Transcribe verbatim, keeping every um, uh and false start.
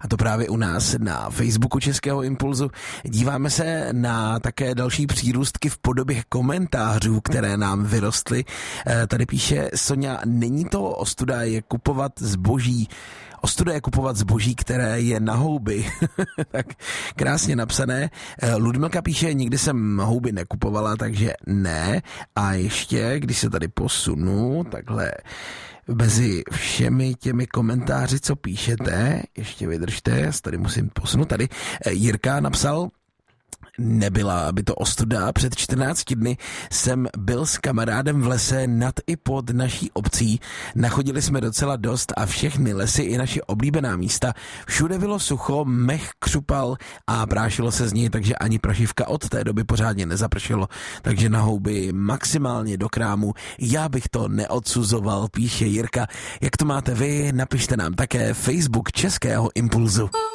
A to právě u nás na Facebooku Českého impulzu. Díváme se na také další přírůstky v podobě komentářů, které nám vyrostly. Tady píše Sonja, není to ostuda je kupovat zboží, ostuda je kupovat zboží, které je na houby. Tak krásně napsané. Ludmilka píše, nikdy jsem houby nekupovala, takže ne. A ještě, když se tady posunu, takhle mezi všemi těmi komentáři, co píšete, ještě vydržte, já se tady musím posunout. Tady Jirka napsal, nebyla by to ostuda. Před čtrnácti dny jsem byl s kamarádem v lese nad i pod naší obcí. Nachodili jsme docela dost a všechny lesy i naše oblíbená místa. Všude bylo sucho, mech křupal a prášilo se z něj, takže ani prašivka od té doby pořádně nezapršelo. Takže na houby maximálně do krámu. Já bych to neodsuzoval, píše Jirka. Jak to máte vy? Napište nám také Facebook Českého impulzu.